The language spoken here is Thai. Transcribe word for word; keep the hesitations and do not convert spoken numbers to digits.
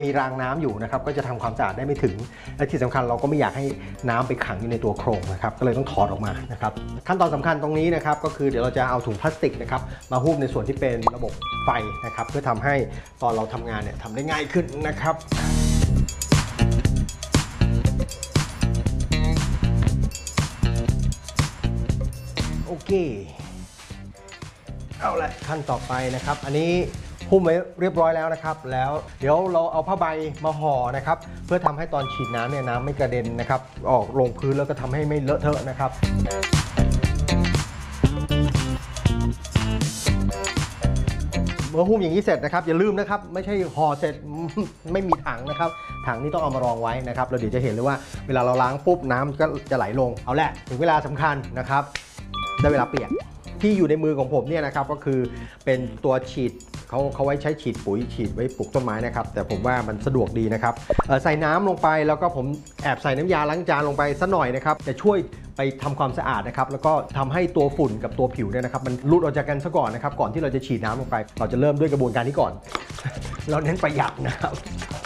มีรางน้ำอยู่นะครับก็จะทำความสะอาดได้ไม่ถึงและที่สำคัญเราก็ไม่อยากให้น้ำไปขังอยู่ในตัวโครงนะครับก็เลยต้องถอดออกมานะครับขั้นตอนสำคัญตรงนี้นะครับก็คือเดี๋ยวเราจะเอาถุงพลาสติกนะครับมาหุ้มในส่วนที่เป็นระบบไฟนะครับเพื่อทำให้ตอนเราทำงานเนี่ยทำได้ง่ายขึ้นนะครับโอเคเอาละขั้นต่อไปนะครับอันนี้หุ้มไว้เรียบร้อยแล้วนะครับแล้วเดี๋ยวเราเอาผ้าใบมาห่อนะครับเพื่อทำให้ตอนฉีดน้ำเนี่ยน้ำไม่กระเด็นนะครับออกลงพื้นแล้วก็ทำให้ไม่เลอะเทอะนะครับเมื่อหุ้มอย่างนี้เสร็จนะครับอย่าลืมนะครับไม่ใช่ห่อเสร็จไม่มีถังนะครับถังนี้ต้องเอามารองไว้นะครับเราเดี๋ยวจะเห็นเลยว่าเวลาเราล้างปุ๊บน้ำก็จะไหลลงเอาแหละถึงเวลาสำคัญนะครับได้เวลาเปลี่ยนที่อยู่ในมือของผมเนี่ยนะครับก็คือเป็นตัวฉีดเขาเขาไว้ใช้ฉีดปุ๋ยฉีดไว้ปลูกต้นไม้นะครับแต่ผมว่ามันสะดวกดีนะครับใส่น้ำลงไปแล้วก็ผมแอบใส่น้ำยาล้างจานลงไปสักหน่อยนะครับจะช่วยไปทำความสะอาดนะครับแล้วก็ทำให้ตัวฝุ่นกับตัวผิวเนี่ยนะครับมันหลุดออกจากกันซะก่อนนะครับก่อนที่เราจะฉีดน้ำลงไปเราจะเริ่มด้วยกระบวนการนี้ก่อนเราเน้นประหยัดนะครับ